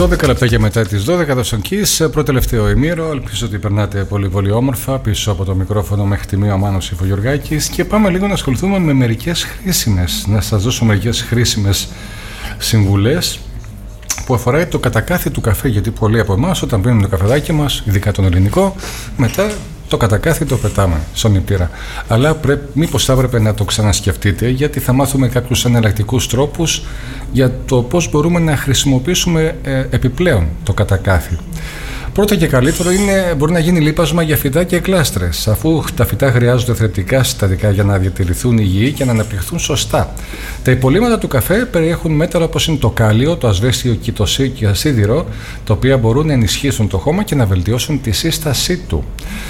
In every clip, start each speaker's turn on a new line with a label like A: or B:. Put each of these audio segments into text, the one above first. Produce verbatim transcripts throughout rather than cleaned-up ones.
A: δώδεκα λεπτάκια μετά τις δώδεκα, εδώ στον Kiss, προτελευταίο ημίρο. Ελπίζω ότι περνάτε πολύ πολύ όμορφα. Πίσω από το μικρόφωνο μέχρι τη μία ο Μάνος Ιφογιοργάκης. Και πάμε λίγο να ασχοληθούμε με μερικές χρήσιμες, να σας δώσω μερικές χρήσιμες συμβουλές που αφορά το κατακάθι του καφέ. Γιατί πολλοί από εμάς, όταν πίνουμε το καφεδάκι μας, ειδικά τον ελληνικό, μετά το κατακάθι το πετάμε στον νηπτήρα. Αλλά πρέπει, μήπως θα έπρεπε να το ξανασκεφτείτε, γιατί θα μάθουμε κάποιους εναλλακτικούς τρόπους για το πώς μπορούμε να χρησιμοποιήσουμε ε, επιπλέον το κατακάθι. Πρώτο και καλύτερο είναι, μπορεί να γίνει λίπασμα για φυτά και κλάστρες, αφού τα φυτά χρειάζονται θρεπτικά συστατικά για να διατηρηθούν υγιεί και να αναπτυχθούν σωστά. Τα υπολείμματα του καφέ περιέχουν μέταλλα όπως είναι το κάλιο, το ασβέστιο και το σίδηρο, τα οποία μπορούν να ενισχύσουν το χώμα και να βελτιώσουν τη σύστασή του.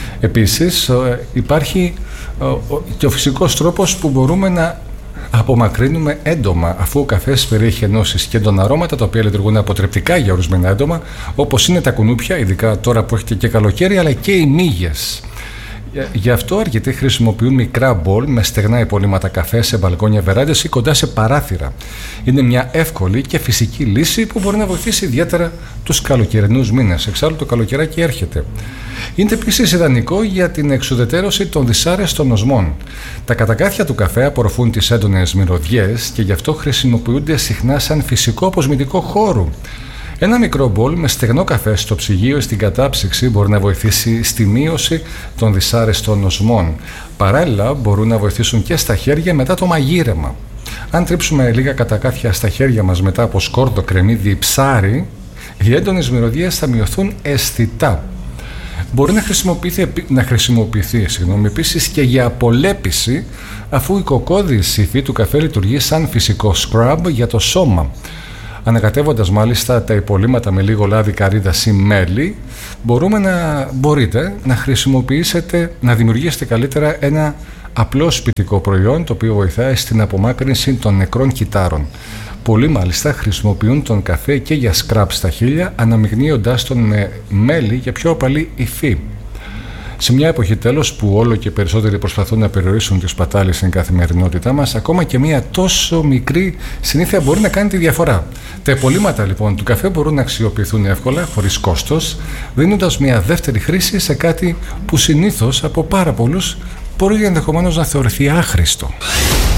A: Επίσης, υπάρχει και ο φυσικός τρόπος που μπορούμε να απομακρύνουμε έντομα, αφού ο καφές περιέχει ενώσεις και έντονα αρώματα τα οποία λειτουργούν αποτρεπτικά για ορισμένα έντομα, όπως είναι τα κουνούπια, ειδικά τώρα που έχετε και καλοκαίρι, αλλά και οι μύγες. Γι' αυτό αρκετοί χρησιμοποιούν μικρά μπολ με στεγνά υπολείμματα καφέ σε μπαλκόνια, βεράντες ή κοντά σε παράθυρα. Είναι μια εύκολη και φυσική λύση που μπορεί να βοηθήσει ιδιαίτερα τους καλοκαιρινούς μήνες. Εξάλλου το καλοκαιράκι έρχεται. Είναι επίσης ιδανικό για την εξουδετερώση των δυσάρεστων οσμών. Τα κατακάθια του καφέ απορροφούν τις έντονες μυρωδιές και γι' αυτό χρησιμοποιούνται συχνά σαν φυσικό αποσμητικό χώρο. Ένα μικρό μπολ με στεγνό καφέ στο ψυγείο ή στην κατάψυξη μπορεί να βοηθήσει στη μείωση των δυσάρεστων οσμών. Παράλληλα, μπορούν να βοηθήσουν και στα χέρια μετά το μαγείρεμα. Αν τρίψουμε λίγα κατακάθια στα χέρια μας μετά από σκόρδο, κρεμμύδι ή ψάρι, οι έντονες μυρωδιές θα μειωθούν αισθητά. Μπορεί να χρησιμοποιηθεί, να χρησιμοποιηθεί συγγνώμη, επίσης και για απολέπιση, αφού η κοκόδης υφή του καφέ λειτουργεί σαν φυσικό σκραμπ για το σώμα. Ανακατεύοντας μάλιστα τα υπολείμματα με λίγο λάδι, καρύδας ή μέλι, μπορούμε να, μπορείτε να χρησιμοποιήσετε, να δημιουργήσετε καλύτερα ένα απλό σπιτικό προϊόν, το οποίο βοηθάει στην απομάκρυνση των νεκρών κυτάρων. Πολλοί μάλιστα χρησιμοποιούν τον καφέ και για σκράπ στα χείλια, αναμειγνύοντάς τον με μέλι για πιο απαλή υφή. Σε μια εποχή τέλος που όλο και περισσότεροι προσπαθούν να περιορίσουν τη σπατάλη στην καθημερινότητά μας, ακόμα και μια τόσο μικρή συνήθεια μπορεί να κάνει τη διαφορά. Τα υπολείμματα λοιπόν του καφέ μπορούν να αξιοποιηθούν εύκολα, χωρίς κόστος, δίνοντας μια δεύτερη χρήση σε κάτι που συνήθως από πάρα πολλούς μπορεί ενδεχομένως να θεωρηθεί άχρηστο.